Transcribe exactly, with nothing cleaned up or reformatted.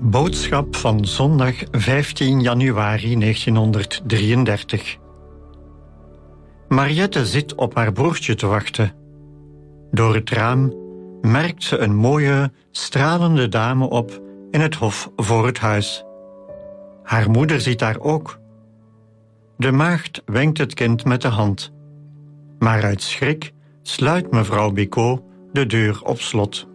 Boodschap van zondag vijftien januari negentienhonderddrieëndertig. Mariette zit op haar broertje te wachten. Door het raam merkt ze een mooie, stralende dame op in het hof voor het huis. Haar moeder ziet haar ook. De maagd wenkt het kind met de hand. Maar uit schrik sluit mevrouw Bicot de deur op slot.